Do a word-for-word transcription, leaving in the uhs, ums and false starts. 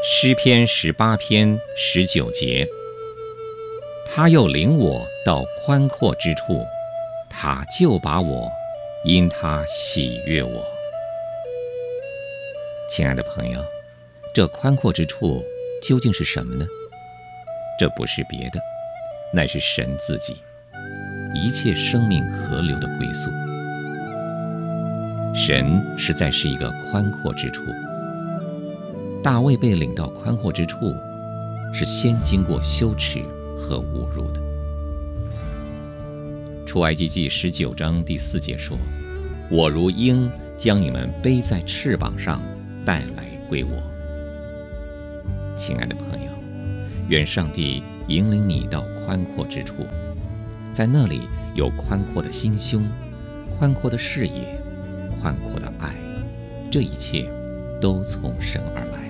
诗篇十八篇十九节，他又领我到宽阔之处，他就把我，因他喜悦我。亲爱的朋友，这宽阔之处究竟是什么呢？这不是别的，乃是神自己，一切生命河流的归宿。神实在是一个宽阔之处。大卫被领到宽阔之处，是先经过羞耻和侮辱的。出埃及记十九章第四节说：“我如鹰将你们背在翅膀上，带来归我。”亲爱的朋友，愿上帝引领你到宽阔之处，在那里有宽阔的心胸、宽阔的视野、宽阔的爱，这一切都从神而来。